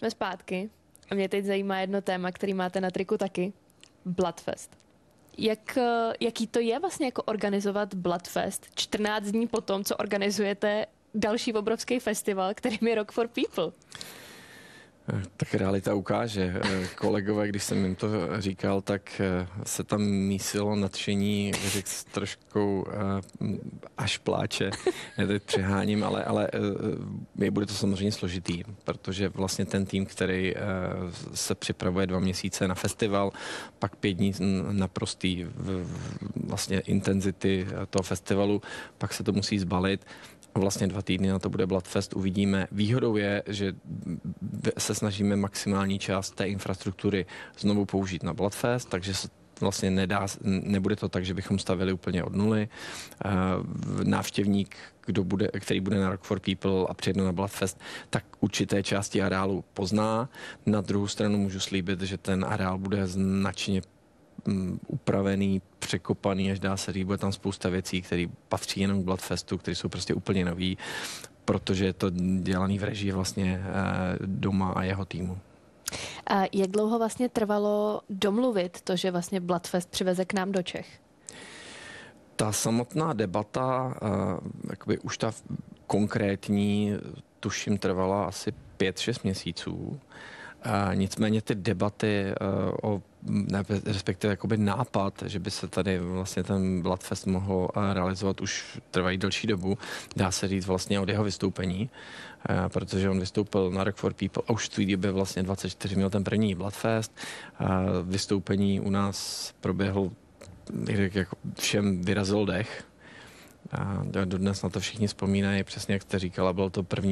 Jsme zpátky a mě teď zajímá jedno téma, který máte na triku taky. Bloodfest. Jaký to je vlastně jako organizovat Bloodfest 14 dní po tom, co organizujete další obrovský festival, kterým je Rock for People? Tak realita ukáže. Kolegové, když jsem jim to říkal, tak se tam mísilo nadšení, řekl s troškou až pláče. Já teď přeháním, ale bude to samozřejmě složitý, protože vlastně ten tým, který se připravuje 2 měsíce na festival, pak 5 dní naprostý vlastně intenzity toho festivalu, pak se to musí zbalit. Vlastně 2 týdny na to bude Bloodfest, uvidíme. Výhodou je, že se snažíme maximální část té infrastruktury znovu použít na Bloodfest, takže se vlastně nebude to tak, že bychom stavili úplně od nuly. Návštěvník, který bude na Rock for People a přijede na Bloodfest, tak určité části areálu pozná. Na druhou stranu můžu slíbit, že ten areál bude značně upravený, překopaný, až dá se říct, bude tam spousta věcí, které patří jenom k Bloodfestu, které jsou prostě úplně nový, protože je to dělaný v režii vlastně Doma a jeho týmu. A jak dlouho vlastně trvalo domluvit to, že vlastně Bloodfest přiveze k nám do Čech? Ta samotná debata, jakoby už ta konkrétní, tuším, trvala asi 5-6 měsíců. Nicméně ty debaty respektive jakoby nápad, že by se tady vlastně ten Bloodfest mohl realizovat, už trvají delší dobu. Dá se říct vlastně od jeho vystoupení, protože on vystoupil na Rock for People a už v té době vlastně 24 měl ten první Bloodfest. Vystoupení u nás proběhl, jako všem vyrazil dech. A dodnes na to všichni vzpomínají, přesně jak jste říkala, byl to první